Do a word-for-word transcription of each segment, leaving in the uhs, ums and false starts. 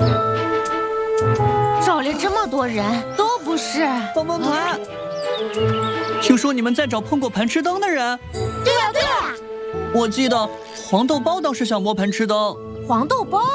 找了这么多人，都不是棒棒团。 听说你们在找碰过盘吃灯的人？ 对呀、啊、对呀、啊。 我记得黄豆包倒是想摸盘吃灯。 黄豆包？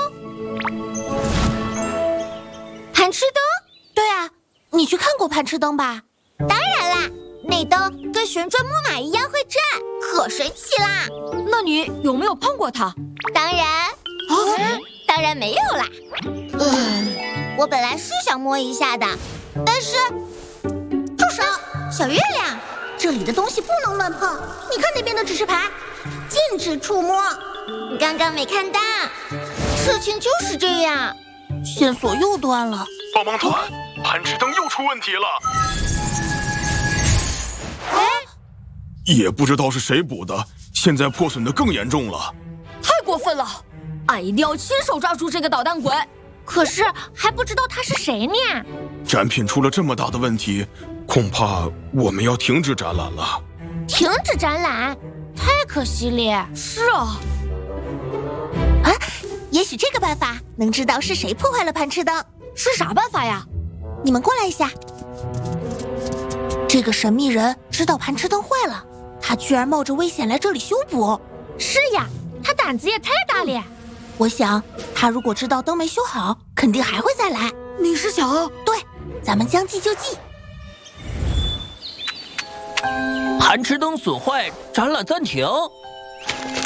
盘吃灯？对啊，你去看过盘吃灯吧？ 当然啦，那灯跟旋转木马一样会转，可神奇啦！ 那你有没有碰过它？ 当然，啊、当然没有啦。嗯，我本来是想摸一下的，但是，住手，小月亮，这里的东西不能乱碰。你看那边的指示牌，禁止触摸。你刚刚没看到？事情就是这样，线索又断了。 帮帮团，盘吃灯又出问题了。 哎， 也不知道是谁补的，现在破损的更严重了。 太过分了！俺一定要亲手抓住这个捣蛋鬼。可是还不知道他是谁呢。 展品出了这么大的问题，恐怕我们要停止展览了。 停止展览？太可惜了。是啊。 啊，也许这个办法能知道是谁破坏了盘吃灯。 是啥办法呀？ 你们过来一下。这个神秘人知道盘吃灯坏了，他居然冒着危险来这里修补。 是呀，他胆子也太大了。 我想，他如果知道灯没修好，肯定还会再来。 你是想？ 对，咱们将计就计。 盘吃灯损坏，展览暂停。